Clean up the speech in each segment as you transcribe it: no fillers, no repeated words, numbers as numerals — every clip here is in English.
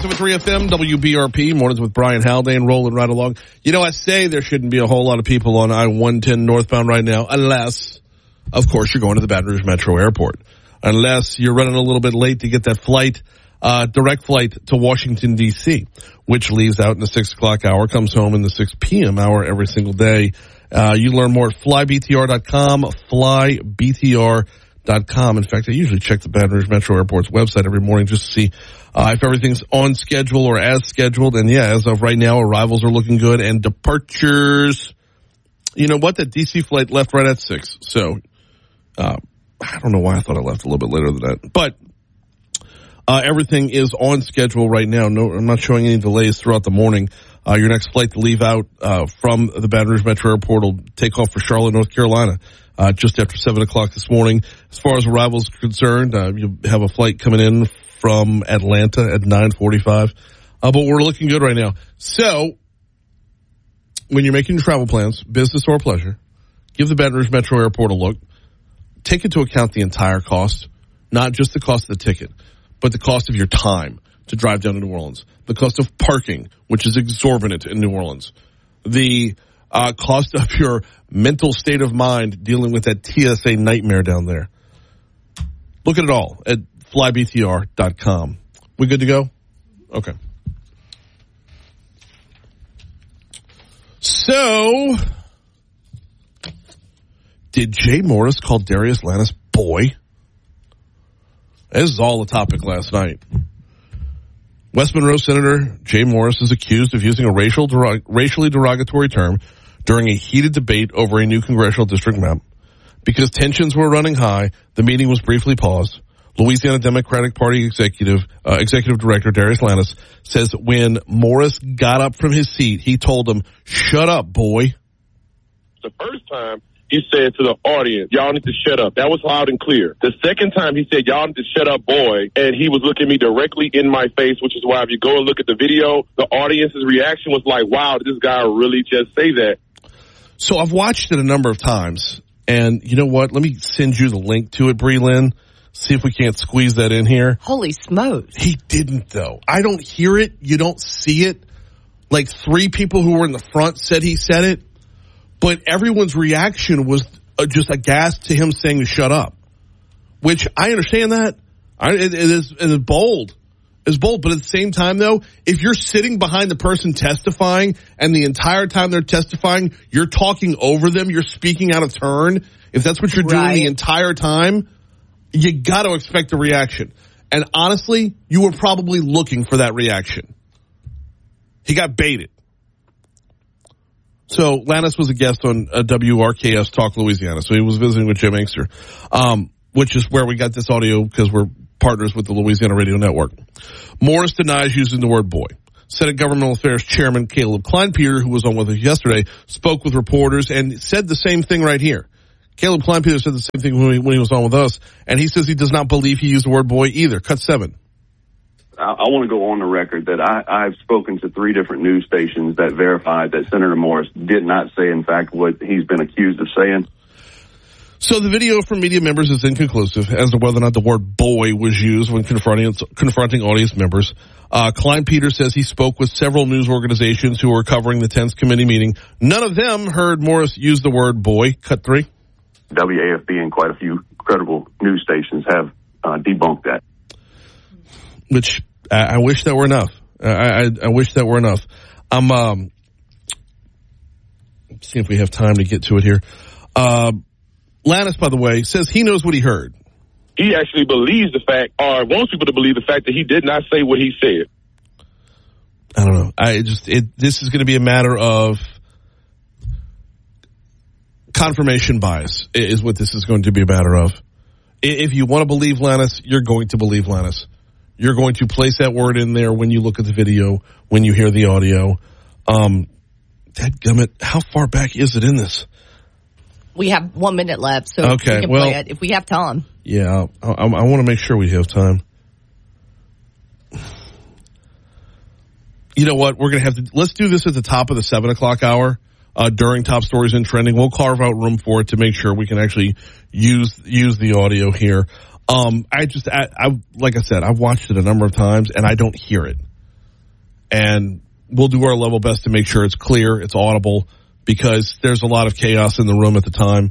107.3 FM, WBRP, mornings with Brian Haldane, rolling right along. You know, I say there shouldn't be a whole lot of people on I-110 northbound right now, unless, of course, you're going to the Baton Rouge Metro Airport. Unless you're running a little bit late to get that flight, direct flight to Washington, D.C., which leaves out in the 6 o'clock hour, comes home in the 6 p.m. hour every single day. You learn more at flybtr.com, flybtr.com. In fact, I usually check the Baton Rouge Metro Airport's website every morning just to see if everything's on schedule or as scheduled. And yeah, as of right now, arrivals are looking good and departures. You know what? That D.C. flight left right at 6. So, I don't know why I thought I left a little bit later than that. But, everything is on schedule right now. No, I'm not showing any delays throughout the morning. Your next flight to leave out, from the Baton Rouge Metro Airport will take off for Charlotte, North Carolina, just after 7 o'clock this morning. As far as arrivals are concerned, you'll have a flight coming in from Atlanta at 9:45. But we're looking good right now. So, when you're making your travel plans, business or pleasure, give the Baton Rouge Metro Airport a look. Take into account the entire cost, not just the cost of the ticket, but the cost of your time to drive down to New Orleans, the cost of parking, which is exorbitant in New Orleans, the cost of your mental state of mind dealing with that TSA nightmare down there. Look at it all at flybtr.com. We good to go? Okay. So, did Jay Morris call Darius Lannis boy? This is all the topic last night. West Monroe Senator Jay Morris is accused of using a racially derogatory term during a heated debate over a new congressional district map. Because tensions were running high, the meeting was briefly paused. Louisiana Democratic Party Executive Director Darius Lannis says when Morris got up from his seat, he told him, "Shut up, boy." The first time, he said to the audience, "Y'all need to shut up." That was loud and clear. The second time he said, "Y'all need to shut up, boy," and he was looking me directly in my face, which is why if you go and look at the video, the audience's reaction was like, wow, did this guy really just say that? So I've watched it a number of times, and you know what? Let me send you the link to it, Bree Lynn. See if we can't squeeze that in here. Holy smokes. He didn't, though. I don't hear it. You don't see it. Like 3 people who were in the front said he said it. But everyone's reaction was just aghast to him saying to shut up, which I understand that. It is bold. It's bold. But at the same time, though, if you're sitting behind the person testifying and the entire time they're testifying, you're talking over them, you're speaking out of turn, if that's what you're doing the entire time, you got to expect a reaction. And honestly, you were probably looking for that reaction. He got baited. So Lannis was a guest on WRKS Talk Louisiana. So he was visiting with Jim Inkster, which is where we got this audio because we're partners with the Louisiana Radio Network. Morris denies using the word boy. Senate Governmental Affairs Chairman Caleb Kleinpeter, who was on with us yesterday, spoke with reporters and said the same thing right here. Caleb Kleinpeter said the same thing when he was on with us, and he says he does not believe he used the word boy either. Cut 7. I want to go on the record that I've spoken to 3 different news stations that verified that Senator Morris did not say, in fact, what he's been accused of saying. So the video from media members is inconclusive as to whether or not the word boy was used when confronting audience members. Kleinpeter says he spoke with several news organizations who were covering the Tense Committee meeting. None of them heard Morris use the word boy. Cut 3. WAFB and quite a few credible news stations have debunked that. Which I wish that were enough. I wish that were enough. Let's see if we have time to get to it here. Lannis, by the way, says he knows what he heard. He actually believes the fact, or wants people to believe the fact that he did not say what he said. I don't know. This is going to be a matter of confirmation bias is what this is going to be a matter of. If you want to believe Lannis, you're going to believe Lannis. You're going to place that word in there when you look at the video, when you hear the audio. Dadgummit, how far back is it in this? We have 1 minute left, so we can play it if we have time. Yeah, I want to make sure we have time. You know what? We're going to have to, let's do this at the top of the 7 o'clock hour during Top Stories and Trending. We'll carve out room for it to make sure we can actually use the audio here. Like I said, I've watched it a number of times and I don't hear it. and we'll do our level best to make sure it's clear, it's audible, because there's a lot of chaos in the room at the time.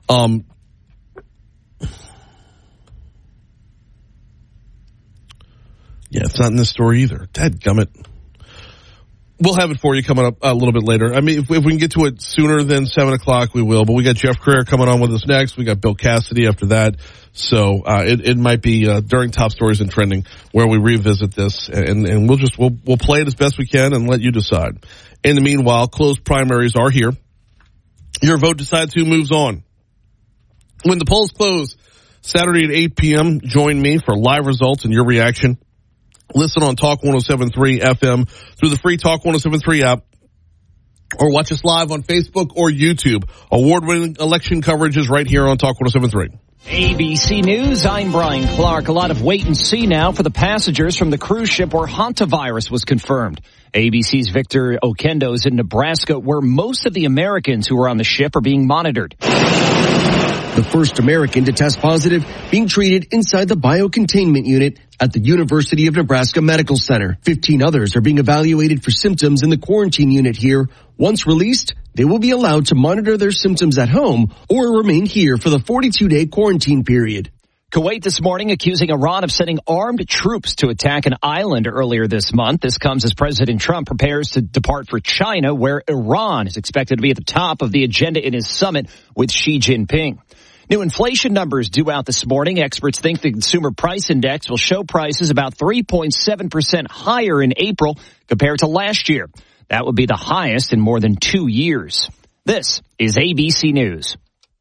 Yeah, it's not in this story either. Dadgummit. We'll have it for you coming up a little bit later. I mean, if we can get to it sooner than 7 o'clock, we will. But we got Jeff Crair coming on with us next. We got Bill Cassidy after that. So it might be during Top Stories and Trending where we revisit this, and we'll play it as best we can and let you decide. In the meanwhile, closed primaries are here. Your vote decides who moves on. When the polls close Saturday at 8 p.m., join me for live results and your reaction. Listen on Talk 107.3 FM through the free Talk 107.3 app, or watch us live on Facebook or YouTube. Award-winning election coverage is right here on Talk 107.3. ABC News, I'm Brian Clark. A lot of wait and see now for the passengers from the cruise ship where hantavirus was confirmed. ABC's Victor Oquendo is in Nebraska, where most of the Americans who were on the ship are being monitored. The first American to test positive being treated inside the biocontainment unit at the University of Nebraska Medical Center. 15 others are being evaluated for symptoms in the quarantine unit here. Once released, they will be allowed to monitor their symptoms at home or remain here for the 42-day quarantine period. Kuwait this morning accusing Iran of sending armed troops to attack an island earlier this month. This comes as President Trump prepares to depart for China, where Iran is expected to be at the top of the agenda in his summit with Xi Jinping. New inflation numbers due out this morning. Experts think the consumer price index will show prices about 3.7% higher in April compared to last year. That would be the highest in more than 2 years. This is ABC News.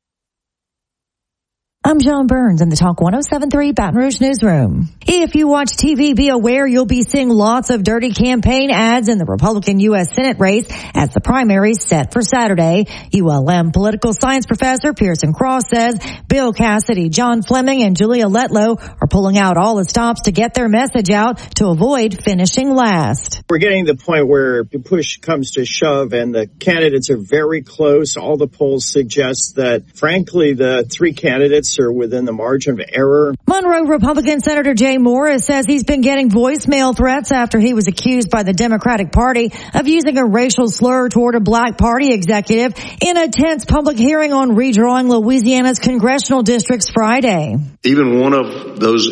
I'm Joan Burns in the Talk 107.3 Baton Rouge Newsroom. If you watch TV, be aware you'll be seeing lots of dirty campaign ads in the Republican U.S. Senate race as the primaries set for Saturday. ULM political science professor Pearson Cross says Bill Cassidy, John Fleming, and Julia Letlow are pulling out all the stops to get their message out to avoid finishing last. We're getting to the point where the push comes to shove and the candidates are very close. All the polls suggest that, frankly, the three candidates are within the margin of error. Monroe Republican Senator Jay Morris says he's been getting voicemail threats after he was accused by the Democratic Party of using a racial slur toward a black party executive in a tense public hearing on redrawing Louisiana's congressional districts Friday. Even one of those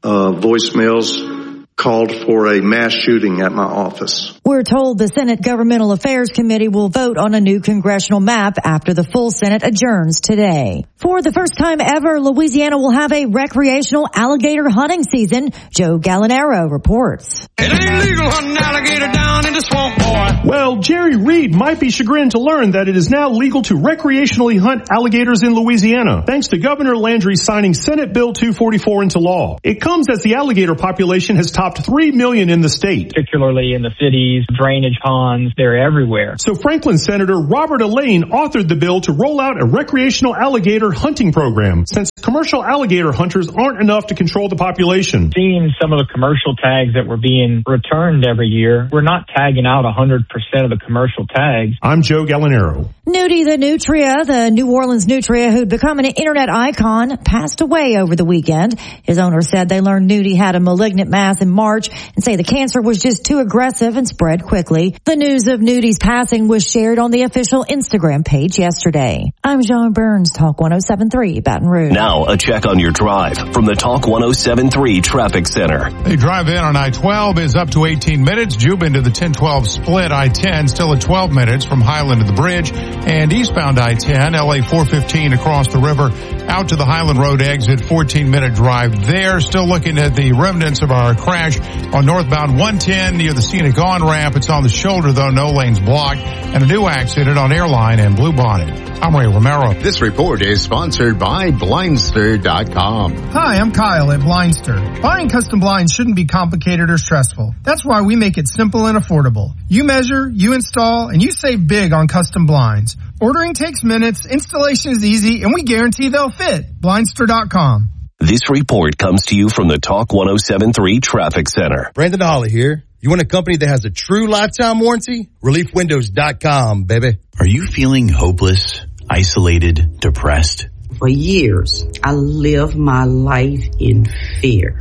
voicemails called for a mass shooting at my office. We're told the Senate Governmental Affairs Committee will vote on a new congressional map after the full Senate adjourns today. For the first time ever, Louisiana will have a recreational alligator hunting season. Joe Gallinaro reports. It ain't legal hunting alligator down in the swamp, boy. Well, Jerry Reed might be chagrined to learn that it is now legal to recreationally hunt alligators in Louisiana, thanks to Governor Landry signing Senate Bill 244 into law. It comes as the alligator population has topped 3 million in the state. Particularly in the cities, drainage ponds, they're everywhere. So Franklin Senator Robert Elaine authored the bill to roll out a recreational alligator hunting program, since commercial alligator hunters aren't enough to control the population. Seeing some of the commercial tags that were being returned every year, we're not tagging out 100% of the commercial tags. I'm Joe Gallinaro. Nudie the Nutria, the New Orleans Nutria who'd become an internet icon, passed away over the weekend. His owner said they learned Nudie had a malignant mass in March and say the cancer was just too aggressive and spread quickly. The news of Nudie's passing was shared on the official Instagram page yesterday. I'm Joan Burns, Talk 107.3 Baton Rouge. Now a check on your drive from the Talk 107.3 Traffic Center. The drive in on I-12 is up to 18 minutes. Juba into the 10-12 split. I-10 still at 12 minutes from Highland to the bridge. And eastbound I-10, LA 415 across the river out to the Highland Road exit. 14-minute drive there. Still looking at the remnants of our crash on northbound 110 near the Scenic On-Ramp. It's on the shoulder, though. No lanes blocked. And a new accident on Airline and Bluebonnet. I'm Ray Romero. This report is sponsored by Blindster.com. Hi, I'm Kyle at Blindster. Buying custom blinds shouldn't be complicated or stressful. That's why we make it simple and affordable. You measure, you install, and you save big on custom blinds. Ordering takes minutes, installation is easy, and we guarantee they'll fit. Blindster.com. This report comes to you from the Talk 107.3 Traffic Center. Brandon Holly here. You want a company that has a true lifetime warranty? ReliefWindows.com, baby. Are you feeling hopeless, isolated, depressed? For years, I lived my life in fear.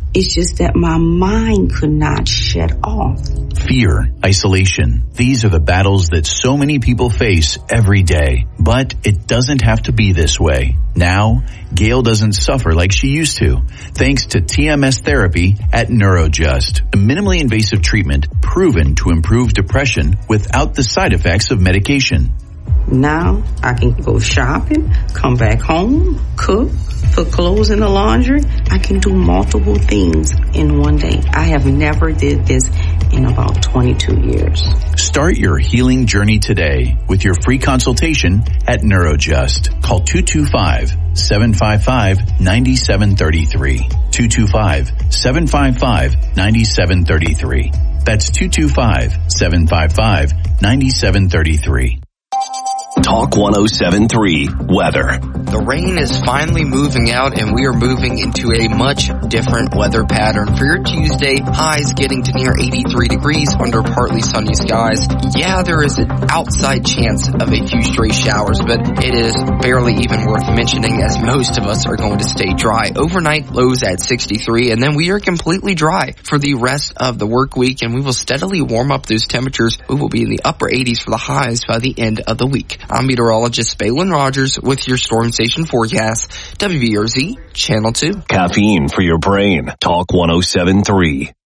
It's just that my mind could not shut off. Fear, isolation. These are the battles that so many people face every day. But it doesn't have to be this way. Now, Gail doesn't suffer like she used to, thanks to TMS therapy at NeuroJust, a minimally invasive treatment proven to improve depression without the side effects of medication. Now I can go shopping, come back home, cook, put clothes in the laundry. I can do multiple things in one day. I have never did this in about 22 years. Start your healing journey today with your free consultation at NeuroJust. Call 225-755-9733. 225-755-9733. That's 225-755-9733. Talk 107.3 weather. The rain is finally moving out and we are moving into a much different weather pattern. For your Tuesday, highs getting to near 83 degrees under partly sunny skies. Yeah, there is an outside chance of a few stray showers, but it is barely even worth mentioning as most of us are going to stay dry. Overnight lows at 63 and then we are completely dry for the rest of the work week and we will steadily warm up those temperatures. We will be in the upper 80s for the highs by the end of the week. I'm meteorologist Balin Rogers with your storm station forecast. WBRZ, Channel 2. Caffeine for your brain. Talk 107.3.